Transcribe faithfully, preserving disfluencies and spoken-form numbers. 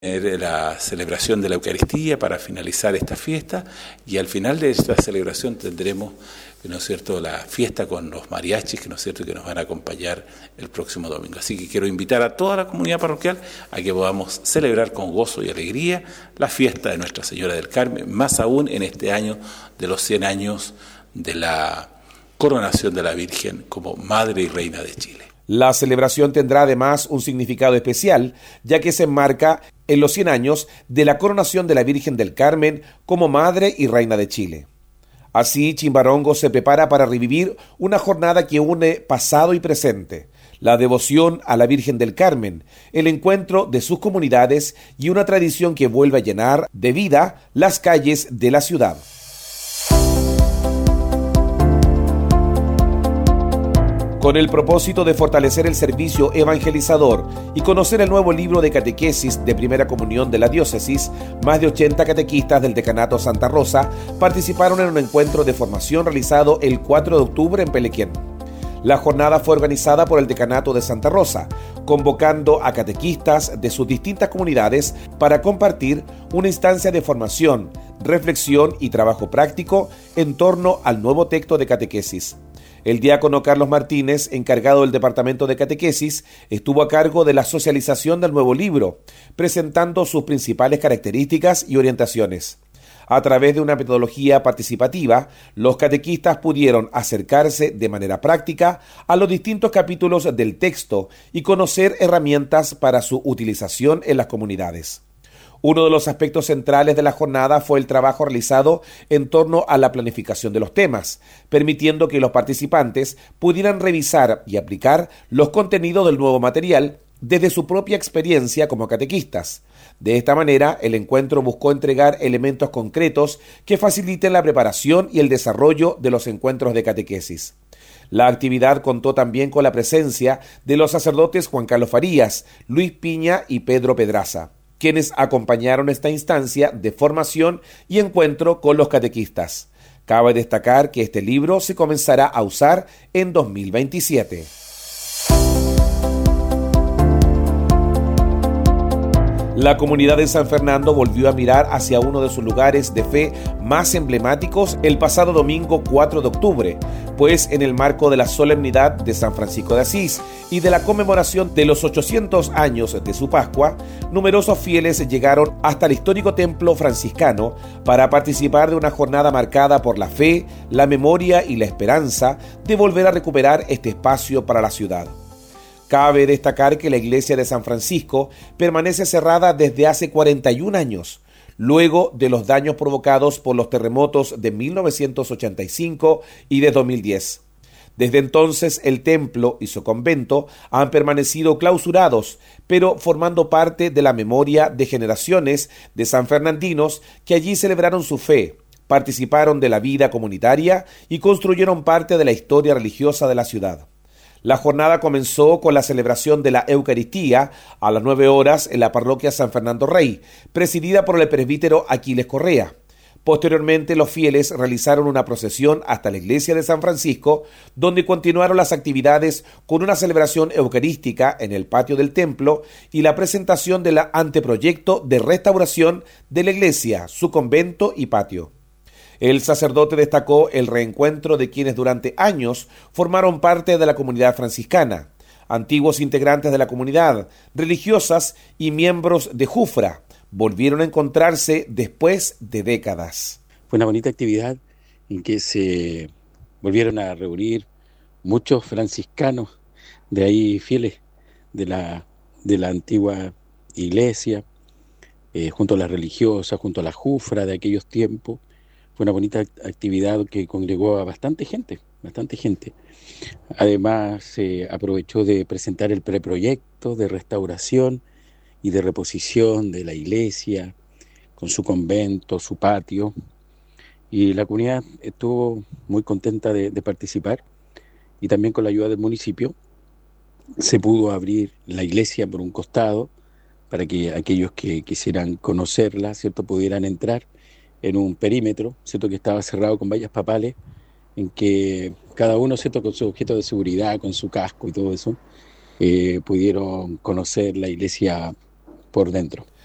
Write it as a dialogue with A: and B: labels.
A: la celebración de la Eucaristía para finalizar esta fiesta, y al final de esta celebración tendremos, ¿no es cierto?, la fiesta con los mariachis, que no es cierto, que nos van a acompañar el próximo domingo. Así que quiero invitar a toda la comunidad parroquial a que podamos celebrar con gozo y alegría la fiesta de Nuestra Señora del Carmen, más aún en este año de los cien años de la coronación de la Virgen como Madre y Reina de Chile.
B: La celebración tendrá además un significado especial, ya que se enmarca en los cien años de la coronación de la Virgen del Carmen como Madre y Reina de Chile. Así, Chimbarongo se prepara para revivir una jornada que une pasado y presente, la devoción a la Virgen del Carmen, el encuentro de sus comunidades y una tradición que vuelve a llenar de vida las calles de la ciudad. Con el propósito de fortalecer el servicio evangelizador y conocer el nuevo libro de catequesis de primera comunión de la diócesis, más de ochenta catequistas del Decanato Santa Rosa participaron en un encuentro de formación realizado el cuatro de octubre en Pelequén. La jornada fue organizada por el Decanato de Santa Rosa, convocando a catequistas de sus distintas comunidades para compartir una instancia de formación, reflexión y trabajo práctico en torno al nuevo texto de catequesis. El diácono Carlos Martínez, encargado del departamento de catequesis, estuvo a cargo de la socialización del nuevo libro, presentando sus principales características y orientaciones. A través de una metodología participativa, los catequistas pudieron acercarse de manera práctica a los distintos capítulos del texto y conocer herramientas para su utilización en las comunidades. Uno de los aspectos centrales de la jornada fue el trabajo realizado en torno a la planificación de los temas, permitiendo que los participantes pudieran revisar y aplicar los contenidos del nuevo material desde su propia experiencia como catequistas. De esta manera, el encuentro buscó entregar elementos concretos que faciliten la preparación y el desarrollo de los encuentros de catequesis. La actividad contó también con la presencia de los sacerdotes Juan Carlos Farías, Luis Piña y Pedro Pedraza, quienes acompañaron esta instancia de formación y encuentro con los catequistas. Cabe destacar que este libro se comenzará a usar en dos mil veintisiete. La comunidad de San Fernando volvió a mirar hacia uno de sus lugares de fe más emblemáticos el pasado domingo cuatro de octubre, pues en el marco de la solemnidad de San Francisco de Asís y de la conmemoración de los ochocientos años de su Pascua, numerosos fieles llegaron hasta el histórico templo franciscano para participar de una jornada marcada por la fe, la memoria y la esperanza de volver a recuperar este espacio para la ciudad. Cabe destacar que la iglesia de San Francisco permanece cerrada desde hace cuarenta y un años, luego de los daños provocados por los terremotos de mil novecientos ochenta y cinco y de dos mil diez. Desde entonces, el templo y su convento han permanecido clausurados, pero formando parte de la memoria de generaciones de sanfernandinos que allí celebraron su fe, participaron de la vida comunitaria y construyeron parte de la historia religiosa de la ciudad. La jornada comenzó con la celebración de la Eucaristía a las nueve horas en la parroquia San Fernando Rey, presidida por el presbítero Aquiles Correa. Posteriormente, los fieles realizaron una procesión hasta la iglesia de San Francisco, donde continuaron las actividades con una celebración eucarística en el patio del templo y la presentación del anteproyecto de restauración de la iglesia, su convento y patio. El sacerdote destacó el reencuentro de quienes durante años formaron parte de la comunidad franciscana, antiguos integrantes de la comunidad, religiosas y miembros de Jufra, volvieron a encontrarse después de décadas.
C: Fue una bonita actividad en que se volvieron a reunir muchos franciscanos de ahí fieles de la, de la antigua iglesia, eh, junto a las religiosas, junto a la Jufra de aquellos tiempos. Fue una bonita actividad que congregó a bastante gente, bastante gente. Además, se aprovechó de presentar el preproyecto de restauración y de reposición de la iglesia, con su convento, su patio. Y la comunidad estuvo muy contenta de, de participar, y también con la ayuda del municipio se pudo abrir la iglesia por un costado para que aquellos que quisieran conocerla, ¿cierto?, pudieran entrar en un perímetro, ¿cierto?, que estaba cerrado con vallas papales, en que cada uno, ¿cierto?, con su objeto de seguridad, con su casco y todo eso, eh, pudieron conocer la iglesia por dentro.